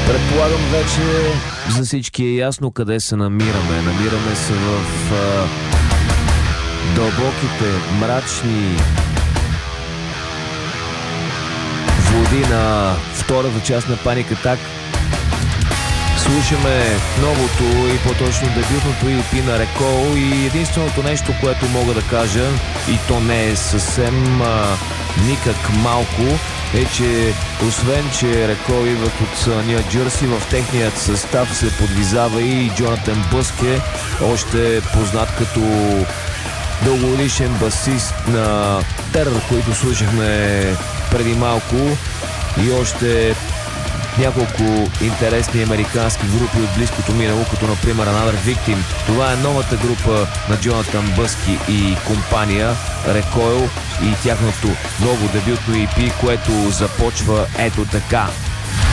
Предполагам вече за всички е ясно къде се намираме. Намираме се в дълбоките, мрачни води на втората част на Panic Attack. Слушаме новото и по-точно дебютното EP на Recall и единственото нещо, което мога да кажа, и то не е съвсем никак малко, е, че освен, че Recall идват от Ню Джерси, в техният състав се подвизава и Джонатан Бъске, още познат като дългогодишен басист на Терър, които слушахме преди малко, и още няколко интересни американски групи от близкото минало, като например Another Victim. Това е новата група на Джонатан Бъски и компания Recoil и тяхното ново дебютно EP, което започва ето така.